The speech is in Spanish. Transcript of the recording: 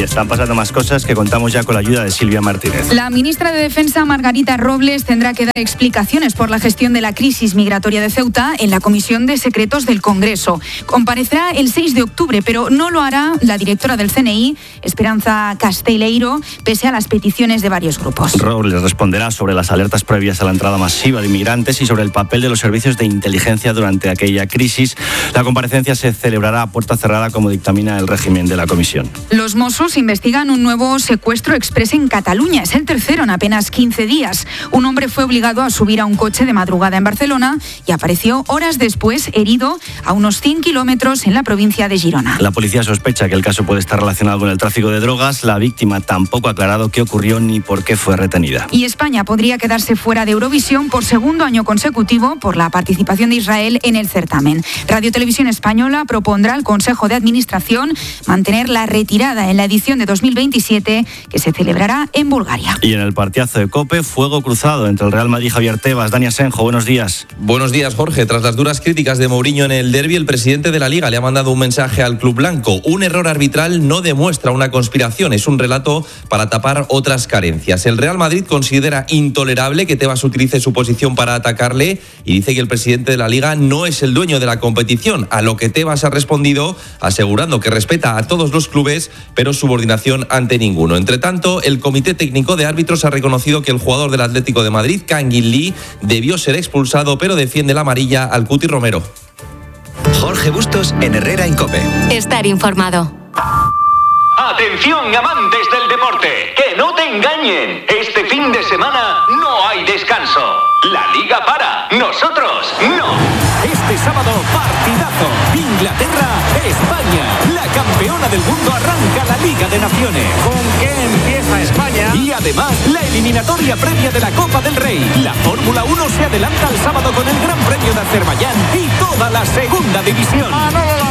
están pasando más cosas que contamos ya con la ayuda de Silvia Martínez. La ministra de Defensa, Margarita Robles, tendrá que dar explicaciones por la gestión de la crisis migratoria de Ceuta en la Comisión de Secretos del Congreso. Comparecerá el 6 de octubre, pero no lo hará la directora del CNI, Esperanza Casteleiro, pese a las peticiones de varios grupos. Robles responderá sobre las alertas previas a la entrada masiva de inmigrantes y sobre el papel de los servicios de inteligencia durante aquella crisis. La comparecencia se celebrará a puerta cerrada, como dictamina el régimen de la comisión. Los Mossos investigan un nuevo secuestro exprés en Cataluña. Es el tercero en apenas 15 días. Un hombre fue obligado a subir a un coche de madrugada en Barcelona y apareció horas después herido a unos 100 kilómetros en la provincia de Girona. La policía sospecha que el caso puede estar relacionado con el tráfico de drogas. La víctima tampoco ha aclarado qué ocurrió ni por qué fue retenida. Y España podría quedarse fuera de Eurovisión por segundo año consecutivo por la participación de Israel en el certamen. Radio Televisión Española propondrá al Consejo de Administración mantener la retirada en la edición de 2027 que se celebrará en Bulgaria. Y en el partidazo de COPE, fuego cruzado entre el Real Madrid y Javier Tebas. Dani Asenjo, buenos días. Buenos días, Jorge. Tras las duras críticas de Mourinho en el derbi, el presidente de la Liga le ha mandado un mensaje al club blanco. Un error arbitral no demuestra una conspiración, es un relato para tapar otras carencias. El Real Madrid considera intolerable que Tebas utilice su posición para atacarle y dice que el presidente de la Liga no es el dueño de la competición, a lo que Tebas ha respondido asegurando que respeta a todos los clubes, pero subordinación ante ninguno. Entre tanto, el Comité Técnico de Árbitros ha reconocido que el jugador del Atlético de Madrid, Kangin Lee, debió ser expulsado, pero defiende la amarilla al Cuti Romero. Jorge Bustos en Herrera en COPE. Estar informado. Atención, amantes del deporte, que no te engañen. Este fin de semana no hay descanso. La Liga para, nosotros no. Este sábado, partidazo. Inglaterra-España. La campeona del mundo arranca la Liga de Naciones. ¿Con qué empieza España? Y además, la eliminatoria previa de la Copa del Rey. La Fórmula 1 se adelanta al sábado con el Gran Premio de Azerbaiyán y toda la segunda división.